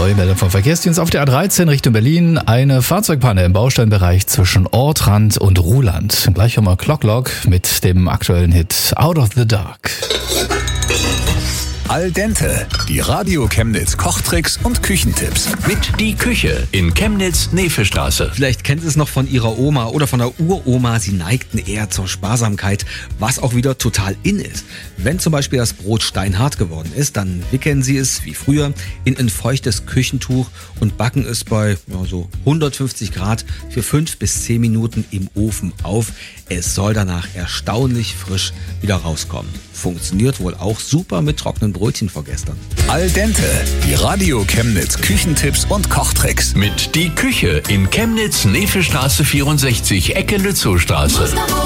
neue Meldung vom Verkehrsdienst auf der A13 Richtung Berlin. Eine Fahrzeugpanne im Bausteinbereich zwischen Ortrand und Ruhland. Gleich haben wir Clocklog mit dem aktuellen Hit Out of the Dark. Al dente, die Radio Chemnitz Kochtricks und Küchentipps. Mit Die Küche in Chemnitz-Nevestraße. Vielleicht kennt ihr es noch von ihrer Oma oder von der Uroma. Sie neigten eher zur Sparsamkeit, was auch wieder total in ist. Wenn zum Beispiel das Brot steinhart geworden ist, dann wickeln sie es, wie früher, in ein feuchtes Küchentuch und backen es bei so 150 Grad für 5 bis 10 Minuten im Ofen auf. Es soll danach erstaunlich frisch wieder rauskommen. Funktioniert wohl auch super mit trockenen Brötchen vor gestern. Al dente, die Radio Chemnitz Küchentipps und Kochtricks. Mit Die Küche in Chemnitz-Nevestraße 64, Ecke Lützowstraße.